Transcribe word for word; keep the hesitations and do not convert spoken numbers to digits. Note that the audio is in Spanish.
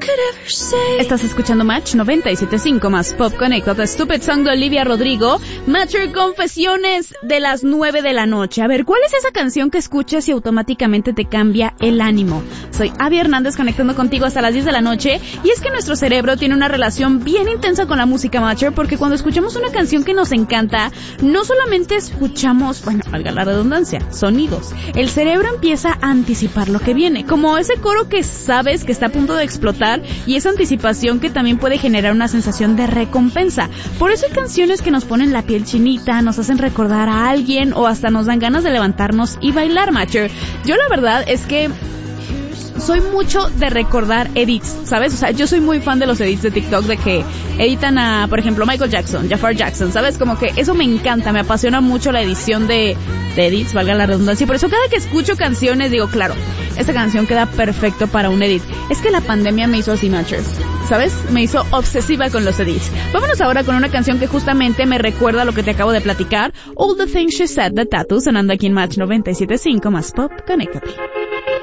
Estás escuchando Match noventa y siete punto cinco más Pop Connected, Stupid Song de Olivia Rodrigo. Matcher, confesiones de las nueve de la noche. A ver, ¿cuál es esa canción que escuchas y automáticamente te cambia el ánimo? Soy Abby Hernández, conectando contigo hasta las diez de la noche. Y es que nuestro cerebro tiene una relación bien intensa con la música, Matcher, porque cuando escuchamos una canción que nos encanta, no solamente escuchamos, bueno, valga la redundancia, sonidos. El cerebro empieza a anticipar lo que viene, como ese coro que sabes que está a punto de explotar, y esa anticipación que también puede generar una sensación de recompensa. Por eso hay canciones que nos ponen la piel chinita, nos hacen recordar a alguien o hasta nos dan ganas de levantarnos y bailar, Matcher. Yo la verdad es que soy mucho de recordar edits, ¿sabes? O sea, yo soy muy fan de los edits de TikTok, de que editan a, por ejemplo, Michael Jackson, Jafar Jackson, ¿sabes? Como que eso me encanta, me apasiona mucho la edición de, de edits, valga la redundancia. Por eso cada que escucho canciones digo, claro, esta canción queda perfecto para un edit. Es que la pandemia me hizo así, Matcher, ¿sabes? Me hizo obsesiva con los edits. Vámonos ahora con una canción que justamente me recuerda a lo que te acabo de platicar, All the Things She Said de Tattoo, sonando aquí en Match noventa y siete punto cinco más Pop Connected.